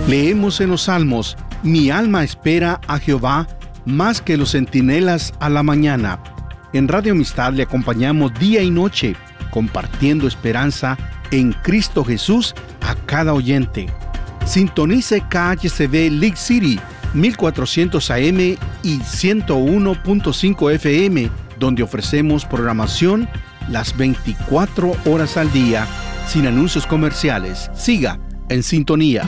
Leemos en los Salmos: mi alma espera a Jehová más que los centinelas a la mañana. En Radio Amistad le acompañamos día y noche, compartiendo esperanza en Cristo Jesús a cada oyente. Sintonice KHCB League City, 1400 AM y 101.5 FM, donde ofrecemos programación las 24 horas al día, sin anuncios comerciales. Siga en sintonía.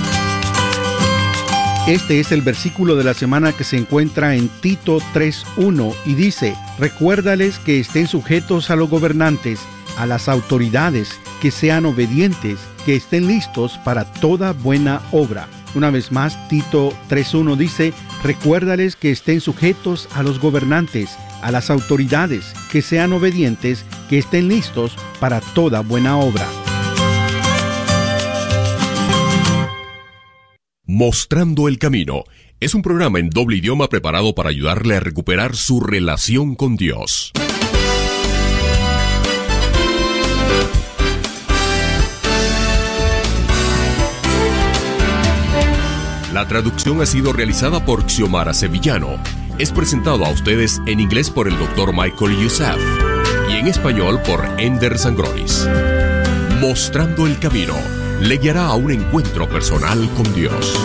Este es el versículo de la semana que se encuentra en Tito 3:1 y dice: recuérdales que estén sujetos a los gobernantes, a las autoridades, que sean obedientes, que estén listos para toda buena obra. Una vez más, Tito 3:1 dice: recuérdales que estén sujetos a los gobernantes, a las autoridades, que sean obedientes, que estén listos para toda buena obra. Mostrando el Camino es un programa en doble idioma preparado para ayudarle a recuperar su relación con Dios. La traducción ha sido realizada por Xiomara Sevillano. Es presentado a ustedes en inglés por el Dr. Michael Youssef y en español por Ender Sangronis. Mostrando el Camino le guiará a un encuentro personal con Dios.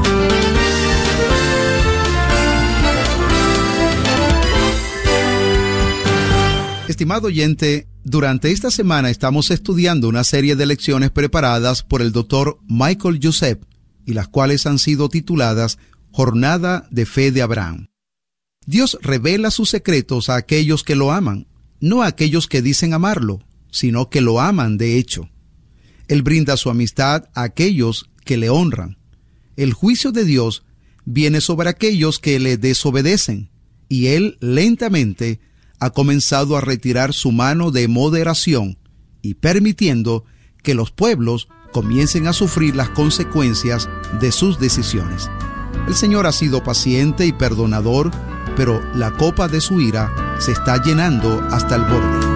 Estimado oyente, durante esta semana estamos estudiando una serie de lecciones preparadas por el Dr. Michael Youssef, y las cuales han sido tituladas Jornada de Fe de Abraham. Dios revela sus secretos a aquellos que lo aman, no a aquellos que dicen amarlo, sino que lo aman de hecho. Él brinda su amistad a aquellos que le honran. El juicio de Dios viene sobre aquellos que le desobedecen, y Él lentamente ha comenzado a retirar su mano de moderación y permitiendo que los pueblos comiencen a sufrir las consecuencias de sus decisiones. El Señor ha sido paciente y perdonador, pero la copa de su ira se está llenando hasta el borde.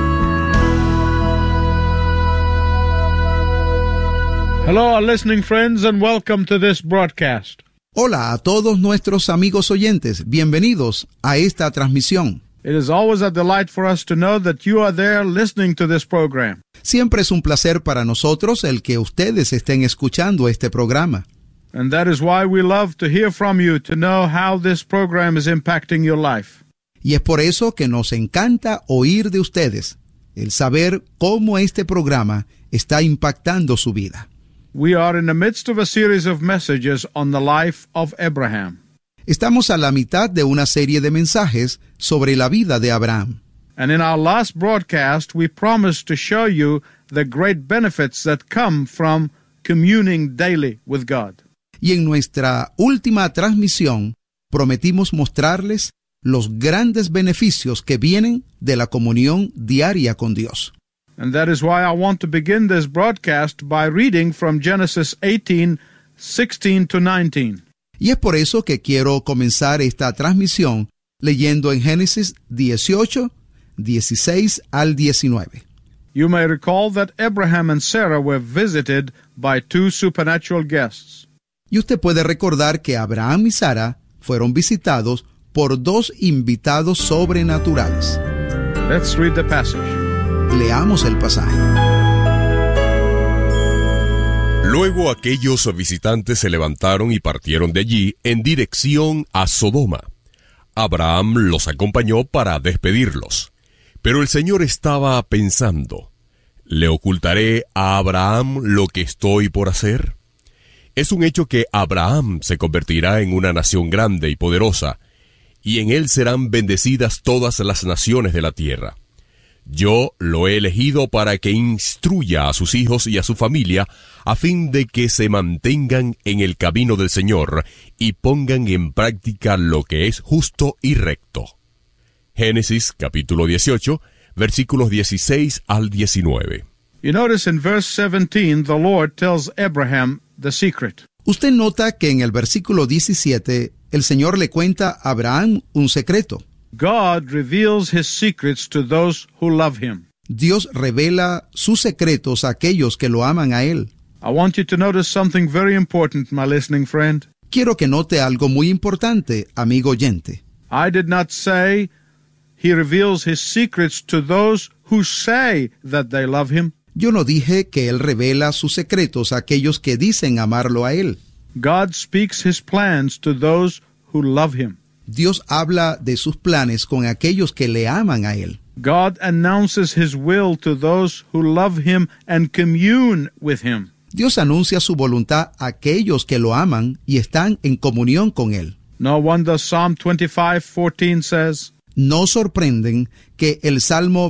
Hello, our listening friends, and welcome to this broadcast. Hola a todos nuestros amigos oyentes, bienvenidos a esta transmisión. It is always a delight for us to know that you are there listening to this program. Siempre es un placer para nosotros el que ustedes estén escuchando este programa. And that is why we love to hear from you to know how this program is impacting your life. Y es por eso que nos encanta oír de ustedes, el saber cómo este programa está impactando su vida. We are in the midst of a series of messages on the life of Abraham. Estamos a la mitad de una serie de mensajes sobre la vida de Abraham. And in our last broadcast, we promised to show you the great benefits that come from communing daily with God. Y en nuestra última transmisión, prometimos mostrarles los grandes beneficios que vienen de la comunión diaria con Dios. And that is why I want to begin this broadcast by reading from Genesis 18:16 to 19. Y es por eso que quiero comenzar esta transmisión leyendo en Génesis 18, 16 al 19. You may recall that Abraham and Sarah were visited by two supernatural guests. Y usted puede recordar que Abraham y Sara fueron visitados por dos invitados sobrenaturales. Let's read the passage. Leamos el pasaje. Luego aquellos visitantes se levantaron y partieron de allí en dirección a Sodoma. Abraham los acompañó para despedirlos. Pero el Señor estaba pensando: ¿le ocultaré a Abraham lo que estoy por hacer? Es un hecho que Abraham se convertirá en una nación grande y poderosa, y en él serán bendecidas todas las naciones de la tierra. Yo lo he elegido para que instruya a sus hijos y a su familia, a fin de que se mantengan en el camino del Señor y pongan en práctica lo que es justo y recto. Génesis capítulo 18, versículos 16 al 19. You notice in verse 17, the Lord tells Abraham the secret. Usted nota que en el versículo 17, el Señor le cuenta a Abraham un secreto. God reveals his secrets to those who love him. Dios revela sus secretos a aquellos que lo aman a Él. I want you to notice something very important, my listening friend. Quiero que note algo muy importante, amigo oyente. I did not say he reveals his secrets to those who say that they love him. Yo no dije que Él revela sus secretos a aquellos que dicen amarlo a Él. God speaks his plans to those who love him. Dios habla de sus planes con aquellos que le aman a Él. God announces his will to those who love him and commune with him. Dios anuncia su voluntad a aquellos que lo aman y están en comunión con Él. No wonder Psalm 25:14 says, No sorprenden que el Salmo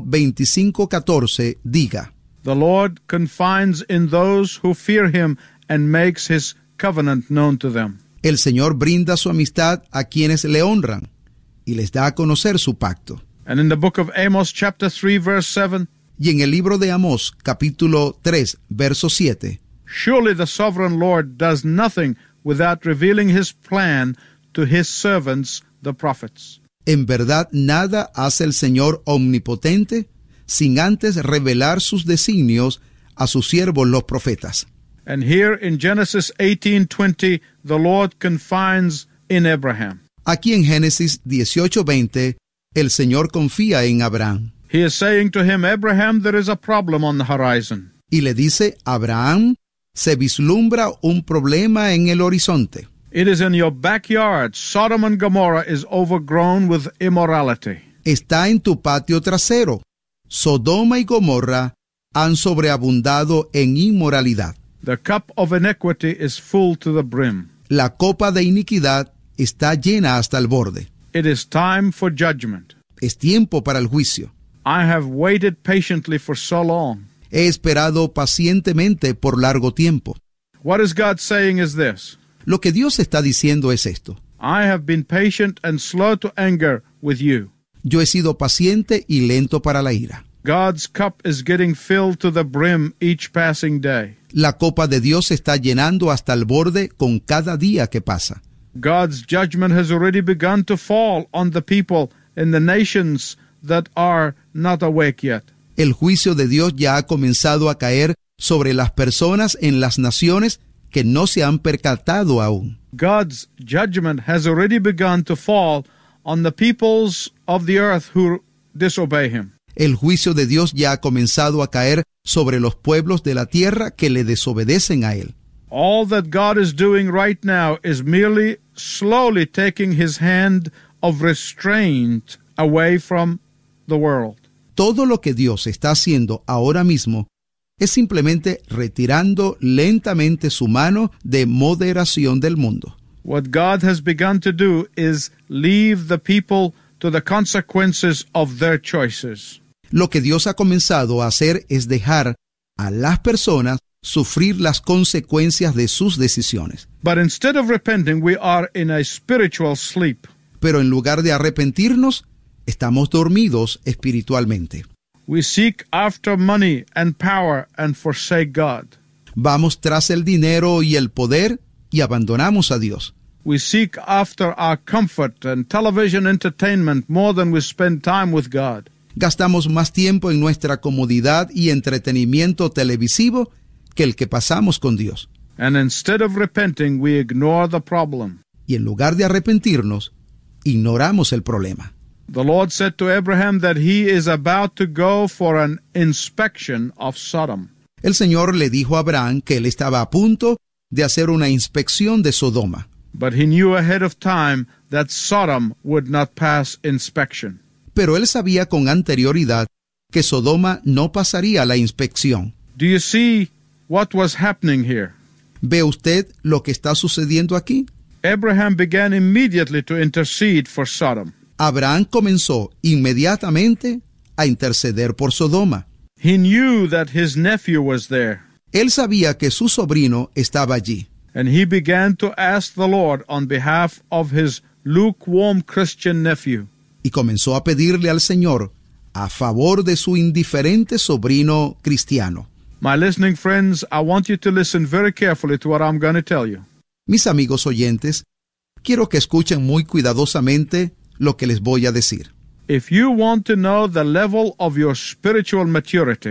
25:14 diga, "The Lord confides in those who fear him and makes his covenant known to them." El Señor brinda su amistad a quienes le honran y les da a conocer su pacto. And in the book of Amos chapter 3 verse 7, Y en el libro de Amós, capítulo 3, verso 7, "Surely the sovereign Lord does nothing without revealing his plan to his servants, the prophets." En verdad nada hace el Señor omnipotente sin antes revelar sus designios a sus siervos los profetas. And here in Genesis 18:20, the Lord confides in Abraham. Aquí en Génesis 18:20, el Señor confía en Abraham He is saying to him, "Abraham, there is a problem on the horizon." y le dice, Abraham, se vislumbra un problema en el horizonte. It is in your backyard. Sodom and Gomorrah is overgrown with immorality. Está en tu patio trasero. Sodoma y Gomorra han sobreabundado en inmoralidad. The cup of iniquity is full to the brim. La copa de iniquidad está llena hasta el borde. It is time for judgment. Es tiempo para el juicio. I have waited patiently for so long. He esperado pacientemente por largo tiempo. What is God saying is this: Lo que Dios está diciendo es esto. I have been patient and slow to anger with you. Yo he sido paciente y lento para la ira. God's cup is getting filled to the brim each passing day. La copa de Dios se está llenando hasta el borde con cada día que pasa. God's judgment has already begun to fall on the people in the nations that are not awake yet. El juicio de Dios ya ha comenzado a caer sobre las personas en las naciones que no se han percatado aún. God's judgment has already begun to fall on the peoples of the earth who disobey him. El juicio de Dios ya ha comenzado a caer sobre los pueblos de la tierra que le desobedecen a Él. All that God is doing right now is merely slowly taking his hand of restraint away from the world. Todo lo que Dios está haciendo ahora mismo es simplemente retirando lentamente su mano de moderación del mundo. What God has begun to do is leave the people to the consequences of their choices. Lo que Dios ha comenzado a hacer es dejar a las personas sufrir las consecuencias de sus decisiones. But instead of repenting, we are in a spiritual sleep. Pero en lugar de arrepentirnos, estamos dormidos espiritualmente. We seek after money and power and forsake God. Vamos tras el dinero y el poder y abandonamos a Dios. We seek after our comfort and television entertainment more than we spend time with God. Gastamos más tiempo en nuestra comodidad y entretenimiento televisivo que el que pasamos con Dios. And instead of repenting, we ignore the problem. Y en lugar de arrepentirnos, ignoramos el problema. The Lord said to Abraham that he is about to go for an inspection of Sodom. El Señor le dijo a Abraham que él estaba a punto de hacer una inspección de Sodoma. But he knew ahead of time that Sodom would not pass inspection. Pero él sabía con anterioridad que Sodoma no pasaría la inspección. Do you see what was happening here? ¿Ve usted lo que está sucediendo aquí? Abraham began immediately to intercede for Sodom. Abraham comenzó inmediatamente a interceder por Sodoma. He knew that his nephew was there. Él sabía que su sobrino estaba allí. And he began to ask the Lord on behalf of his lukewarm Christian nephew. Y comenzó a pedirle al Señor a favor de su indiferente sobrino cristiano. My listening friends, I want you to listen very carefully to what I'm going to tell you. Mis amigos oyentes, quiero que escuchen muy cuidadosamente lo que les voy a decir. If you want to know the level of your spiritual maturity,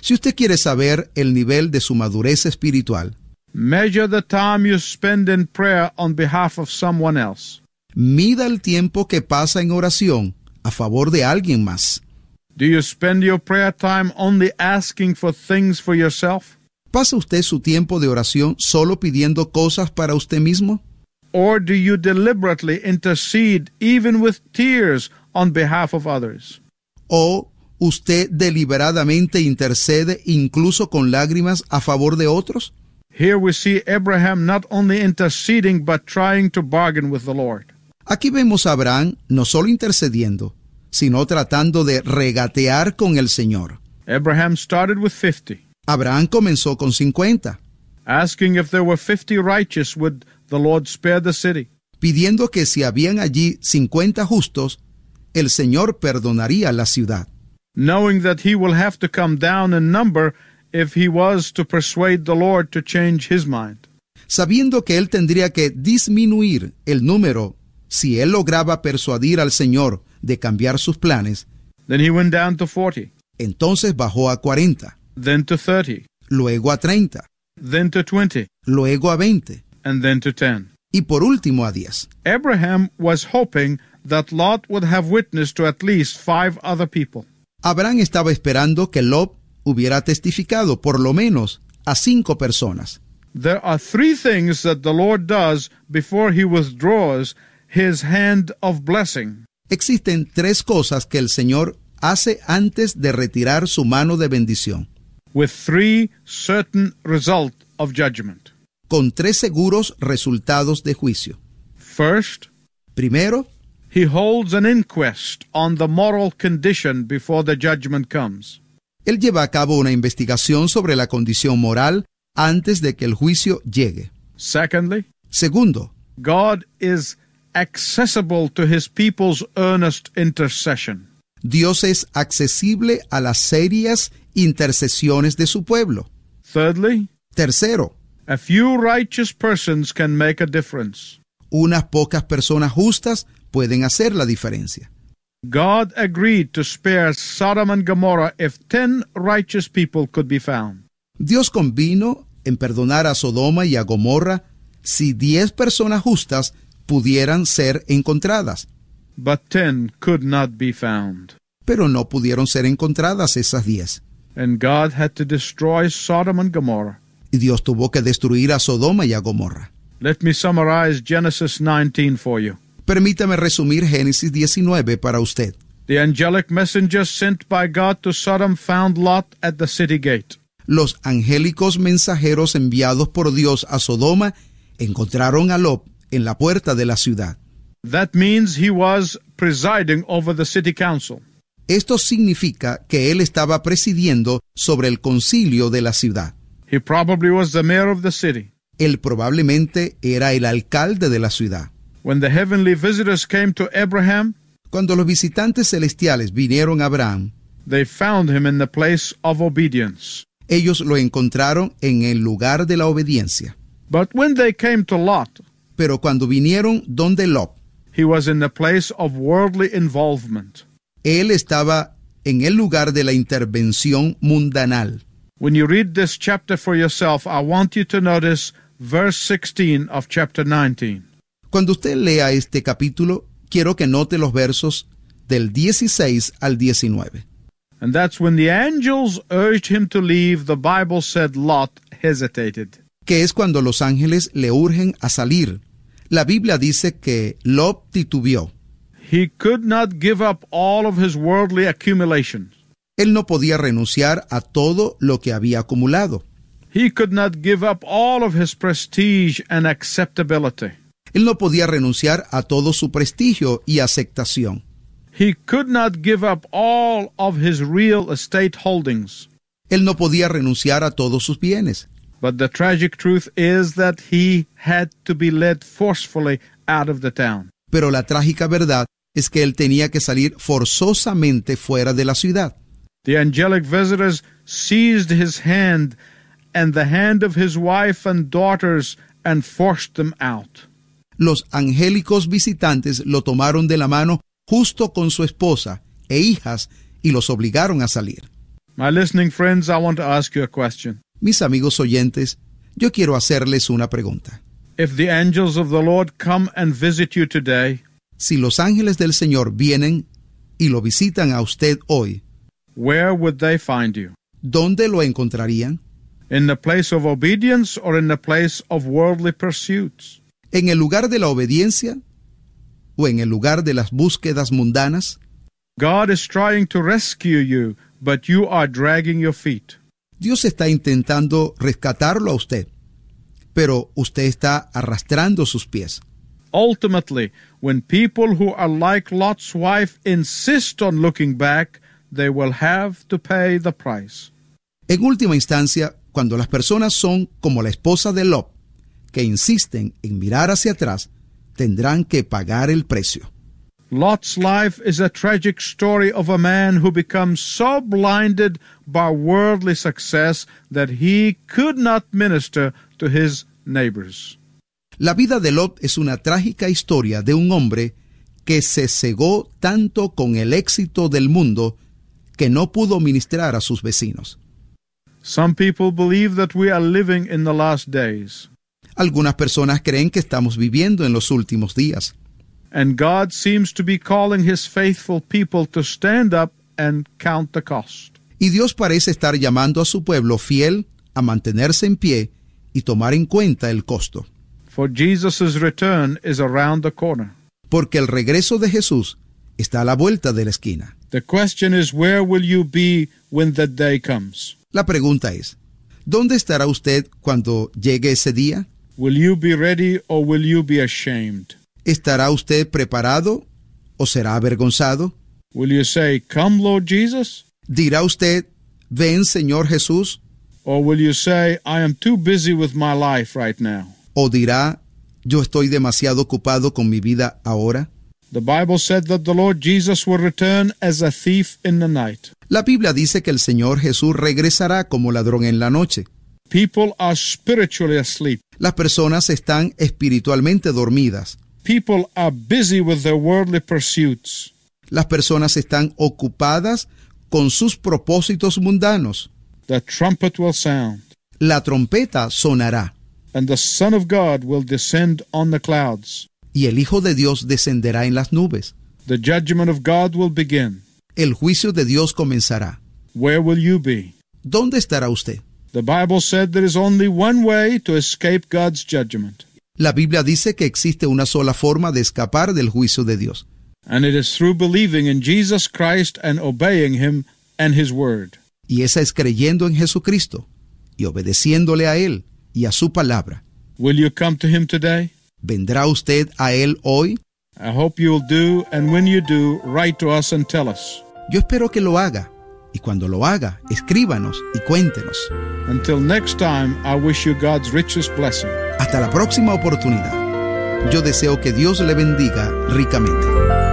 Si usted quiere saber el nivel de su madurez espiritual, measure the time you spend in prayer on behalf of someone else. mida el tiempo que pasa en oración a favor de alguien más. Do you spend your prayer time only asking for things for yourself? ¿Pasa usted su tiempo de oración solo pidiendo cosas para usted mismo? Or do you deliberately intercede, even with tears, on behalf of others? ¿O usted deliberadamente intercede incluso con lágrimas a favor de otros? Here we see Abraham not only interceding, but trying to bargain with the Lord. Aquí vemos a Abraham no solo intercediendo, sino tratando de regatear con el Señor. Abraham started with 50. Abraham comenzó con 50, Asking if there were 50 righteous, would the Lord spare the city? pidiendo que si habían allí 50 justos, el Señor perdonaría la ciudad, Knowing that he will have to come down in number if he was to persuade the Lord to change his mind. sabiendo que él tendría que disminuir el número si él lograba persuadir al Señor de cambiar sus planes. Then he went down to 40, Entonces bajó a 40, then to 30, luego a 30, then to 20, luego a 20 and then to 10. y por último a 10. Abraham was hoping that Lot would have witnessed to at least 5 other people. Abraham estaba esperando que Lot hubiera testificado por lo menos a 5 personas. There are 3 things that the Lord does before he withdraws his hand of blessing. Existen 3 cosas que el Señor hace antes de retirar su mano de bendición, With 3 certain results of judgment. con 3 seguros resultados de juicio. First, Primero, he holds an inquest on the moral condition before the judgment comes. él lleva a cabo una investigación sobre la condición moral antes de que el juicio llegue. Secondly, Segundo, God is accessible to his people's earnest intercession. Dios es accesible a las serias intercesiones de su pueblo. Thirdly, Tercero, a few righteous persons can make a difference. unas pocas personas justas pueden hacer la diferencia. God agreed to spare Sodom and Gomorrah if 10 righteous people could be found. Dios convino en perdonar a Sodoma y a Gomorra si 10 personas justas pudieran ser encontradas, But 10 could not be found. pero no pudieron ser encontradas esas 10. And God had to destroy Sodom and Gomorrah. Y Dios tuvo que destruir a Sodoma y a Gomorra. Let me summarize Genesis 19 for you. Permítame resumir Génesis 19 para usted. The angelic messenger sent by God to Sodom found Lot at the city gate. Los angélicos mensajeros enviados por Dios a Sodoma encontraron a Lot en la puerta de la ciudad. That means he was presiding over the city council. Esto significa que él estaba presidiendo sobre el concilio de la ciudad. He probably was the mayor of the city. Él probablemente era el alcalde de la ciudad. When the heavenly visitors came to Abraham, Cuando los visitantes celestiales vinieron a Abraham, they found him in the place of obedience. ellos lo encontraron en el lugar de la obediencia. But when they came to Lot, Pero cuando vinieron donde Lot, he was in the place of worldly involvement. él estaba en el lugar de la intervención mundanal. When you read this chapter for yourself, I want you to notice verse 16 of chapter 19. Cuando usted lea este capítulo, quiero que note los versos del 16 al 19. And that's when the angels urged him to leave, the Bible said Lot hesitated. Que es cuando los ángeles le urgen a salir. La Biblia dice que Lot titubeó. He could not give up all of his worldly accumulations. Él no podía renunciar a todo lo que había acumulado. He could not give up all of his prestige and acceptability. Él no podía renunciar a todo su prestigio y aceptación. He could not give up all of his real estate holdings. Él no podía renunciar a todos sus bienes. But the tragic truth is that he had to be led forcefully out of the town. Pero la trágica verdad es que él tenía que salir forzosamente fuera de la ciudad. The angelic visitors seized his hand and the hand of his wife and daughters and forced them out. Los angélicos visitantes lo tomaron de la mano justo con su esposa e hijas y los obligaron a salir. My listening friends, I want to ask you a question. Mis amigos oyentes, yo quiero hacerles una pregunta. If the angels of the Lord come and visit you today, Si los ángeles del Señor vienen y lo visitan a usted hoy, where would they find you? ¿dónde lo encontrarían? In the place of obedience or in the place of worldly pursuits? ¿En el lugar de la obediencia o en el lugar de las búsquedas mundanas? God is trying to rescue you, but you are dragging your feet. Dios está intentando rescatarlo a usted, pero usted está arrastrando sus pies. Ultimately, when people who are like Lot's wife insist on looking back, they will have to pay the price. En última instancia, cuando las personas son como la esposa de Lot, que insisten en mirar hacia atrás, tendrán que pagar el precio. Lot's life is a tragic story of a man who becomes so blinded by worldly success that he could not minister to his neighbors. La vida de Lot es una trágica historia de un hombre que se cegó tanto con el éxito del mundo que no pudo ministrar a sus vecinos. Some people believe that we are living in the last days, Algunas personas creen que estamos viviendo en los últimos días, and God seems to be calling his faithful people to stand up and count the cost. y Dios parece estar llamando a su pueblo fiel a mantenerse en pie y tomar en cuenta el costo, For Jesus' return is around the corner. porque el regreso de Jesús está a la vuelta de la esquina. The question is, where will you be when that day comes? La pregunta es, ¿dónde estará usted cuando llegue ese día? Will you be ready or will you be ashamed? ¿Estará usted preparado o será avergonzado? Will you say, "Come, Lord Jesus"? ¿Dirá usted, ven Señor Jesús? Or will you say, "I am too busy with my life right now"? ¿O dirá, yo estoy demasiado ocupado con mi vida ahora? The Bible said that the Lord Jesus will return as a thief in the night. La Biblia dice que el Señor Jesús regresará como ladrón en la noche. People are spiritually asleep. Las personas están espiritualmente dormidas. People are busy with their worldly pursuits. Las personas están ocupadas con sus propósitos mundanos. The trumpet will sound, La trompeta sonará and the Son of God will descend on the clouds. y el Hijo de Dios descenderá en las nubes. The judgment of God will begin. El juicio de Dios comenzará. Where will you be? ¿Dónde estará usted? The Bible said there is only one way to escape God's judgment, La Biblia dice que existe una sola forma de escapar del juicio de Dios, and it is through believing in Jesus Christ and obeying Him and His Word. y esa es creyendo en Jesucristo y obedeciéndole a Él y a su palabra. Will you come to Him today? ¿Vendrá usted a Él hoy? I hope you'll do, and when you do, write to us and tell us. Yo espero que lo haga, y cuando lo haga, escríbanos y cuéntenos. Until next time, I wish you God's richest blessing. Hasta la próxima oportunidad. Yo deseo que Dios le bendiga ricamente.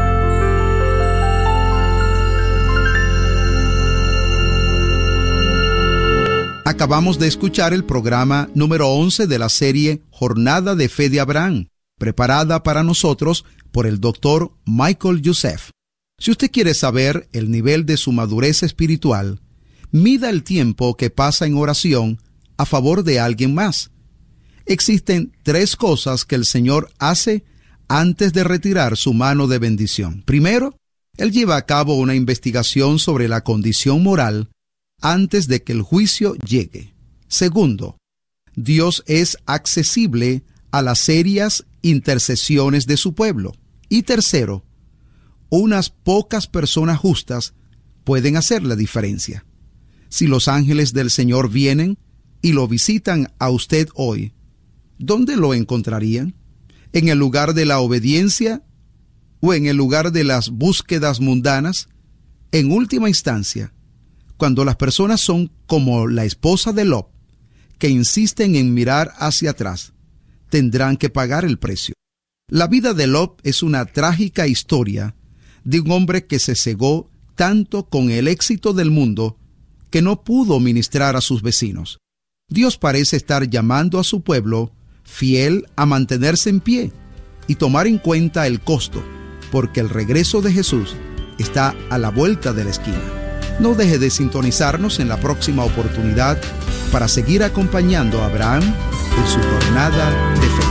Acabamos de escuchar el programa número 11 de la serie Jornada de Fe de Abraham, preparada para nosotros por el Dr. Michael Youssef. Si usted quiere saber el nivel de su madurez espiritual, mida el tiempo que pasa en oración a favor de alguien más. Existen 3 cosas que el Señor hace antes de retirar su mano de bendición. Primero, Él lleva a cabo una investigación sobre la condición moral antes de que el juicio llegue. Segundo, Dios es accesible a las serias intercesiones de su pueblo. Y tercero, unas pocas personas justas pueden hacer la diferencia. Si los ángeles del Señor vienen y lo visitan a usted hoy, ¿dónde lo encontrarían? ¿En el lugar de la obediencia o en el lugar de las búsquedas mundanas? En última instancia, cuando las personas son como la esposa de Lot, que insisten en mirar hacia atrás, tendrán que pagar el precio. La vida de Lot es una trágica historia de un hombre que se cegó tanto con el éxito del mundo que no pudo ministrar a sus vecinos. Dios parece estar llamando a su pueblo fiel a mantenerse en pie y tomar en cuenta el costo, porque el regreso de Jesús está a la vuelta de la esquina. No deje de sintonizarnos en la próxima oportunidad para seguir acompañando a Abraham en su jornada de fe.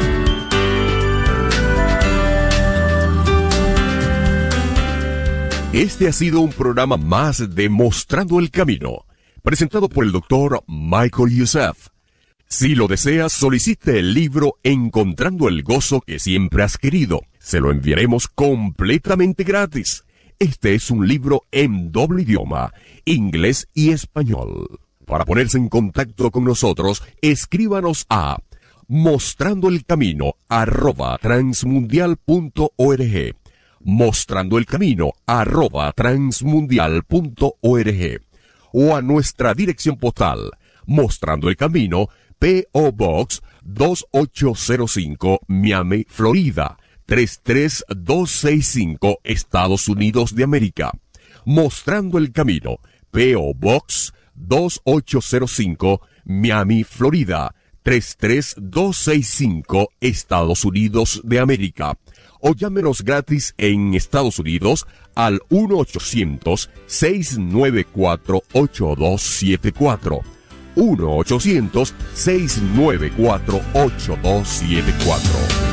Este ha sido un programa más de Mostrando el Camino, presentado por el Dr. Michael Youssef. Si lo deseas, solicite el libro Encontrando el Gozo que siempre has querido. Se lo enviaremos completamente gratis. Este es un libro en doble idioma, inglés y español. Para ponerse en contacto con nosotros, escríbanos a mostrandoelcamino@transmundial.org, mostrandoelcamino@transmundial.org, o a nuestra dirección postal, Mostrando el Camino, P.O. Box 2805, Miami, Florida 33265, Estados Unidos de América. Mostrando el Camino, P.O. Box 2805, Miami, Florida 33265, Estados Unidos de América. O llámenos gratis en Estados Unidos al 1-800-694-8274. 1-800-694-8274.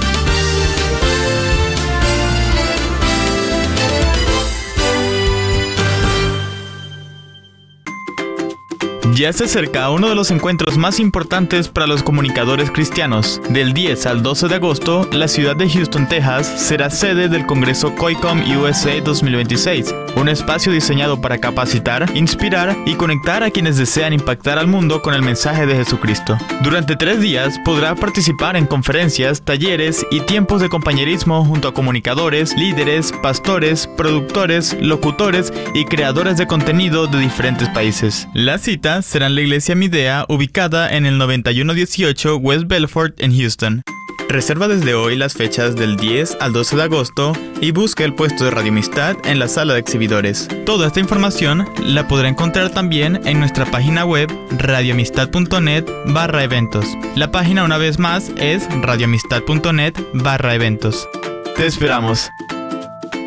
Ya se acerca uno de los encuentros más importantes para los comunicadores cristianos. Del 10 al 12 de agosto, la ciudad de Houston, Texas, será sede del Congreso COICOM USA 2026, un espacio diseñado para capacitar, inspirar y conectar a quienes desean impactar al mundo con el mensaje de Jesucristo. Durante 3 días podrá participar en conferencias, talleres y tiempos de compañerismo junto a comunicadores, líderes, pastores, productores, locutores y creadores de contenido de diferentes países. La cita será en la iglesia Midea, ubicada en el 9118 West Belfort en Houston. Reserva desde hoy las fechas del 10 al 12 de agosto y busca el puesto de Radio Amistad en la sala de exhibidores. Toda esta información la podrá encontrar también en nuestra página web radioamistad.net/eventos. La página, una vez más, es radioamistad.net/eventos. Te esperamos.